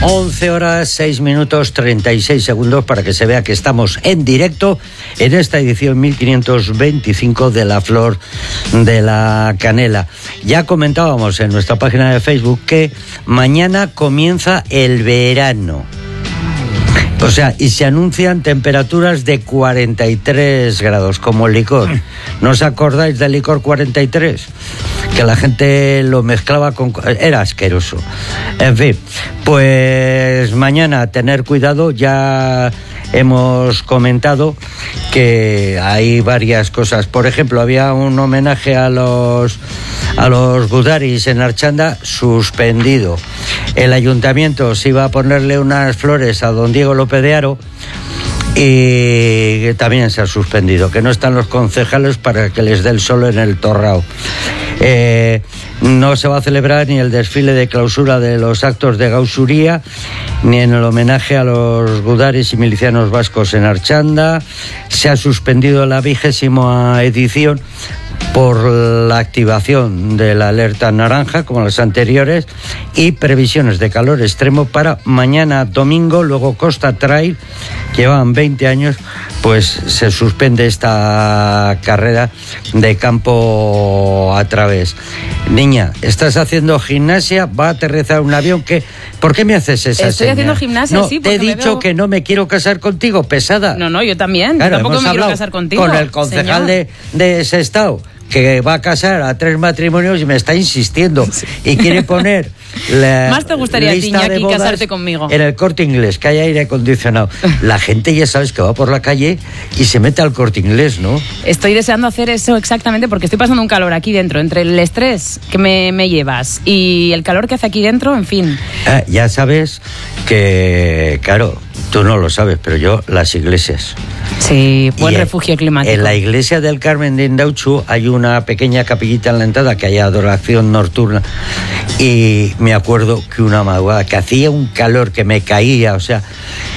11 horas, 6 minutos, 36 segundos para que se vea que estamos en directo en esta edición 1525 de La Flor de la Canela. Ya comentábamos en nuestra página de Facebook que mañana comienza el verano. O sea, y se anuncian temperaturas de 43 grados, como el licor. ¿No os acordáis del licor 43? Que la gente lo mezclaba con... Era asqueroso. En fin, pues mañana tener cuidado. Ya hemos comentado que hay varias cosas. Por ejemplo, había un homenaje a los Gudaris en Archanda suspendido. El ayuntamiento se iba a ponerle unas flores a don Diego López de Haro y también se ha suspendido, que no están los concejales para que les dé el sol en el torrao. No se va a celebrar ni el desfile de clausura de los actos de Gausuría, ni en el homenaje a los gudaris y milicianos vascos en Archanda. Se ha suspendido la 20ª edición por la activación de la alerta naranja, como las anteriores, y previsiones de calor extremo para mañana domingo. Luego Costa Trail, que llevan 20 años, pues se suspende esta carrera de campo a través. Niña, ¿estás haciendo gimnasia? ¿Va a aterrizar un avión? ¿Por qué me haces esa Estoy señal? haciendo gimnasia, no, sí. Te he dicho que no me quiero casar contigo, pesada. No, yo también. Claro, Yo tampoco hemos me quiero hablado casar contigo. con el concejal de Sestao, que va a casar a 3 matrimonios y me está insistiendo y quiere poner la más te gustaría a ti, lista de Iñaki, bodas casarte conmigo en el Corte Inglés, que hay aire acondicionado. La gente ya sabes que va por la calle y se mete al Corte Inglés, ¿no? Estoy deseando hacer eso exactamente porque estoy pasando un calor aquí dentro, entre el estrés que me llevas y el calor que hace aquí dentro, en fin. Ya sabes que, claro, tú no lo sabes, pero yo, las iglesias. Sí, buen refugio climático. En la iglesia del Carmen de Indauchu hay una pequeña capillita en la entrada que hay adoración nocturna, y me acuerdo que una madrugada que hacía un calor que me caía, o sea,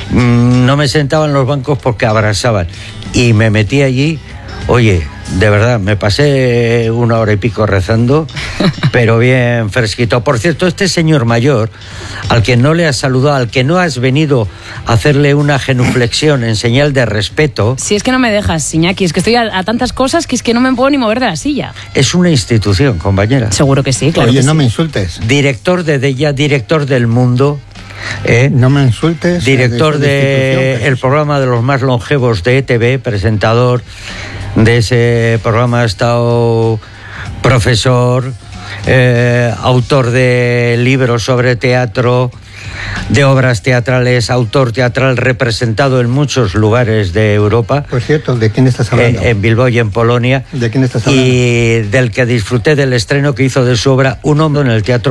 no me sentaba en los bancos porque abrasaban, y me metí allí. Oye, de verdad, me pasé 1 hora y pico rezando, pero bien fresquito. Por cierto, este señor mayor, al que no le has saludado, al que no has venido a hacerle una genuflexión en señal de respeto... Si es que no me dejas, Iñaki, es que estoy a tantas cosas que es que no me puedo ni mover de la silla. Es una institución, compañera. Seguro que sí, claro. Oye, que no sí. me insultes. Director de Della, director del Mundo... No me insultes. Director del programa de los más longevos de ETV, presentador de ese programa, ha estado profesor, autor de libros sobre teatro, de obras teatrales, autor teatral representado en muchos lugares de Europa. Por cierto, ¿de quién estás hablando? En Bilbao y en Polonia. ¿De quién estás hablando? Y del que disfruté del estreno que hizo de su obra Un hombre en el teatro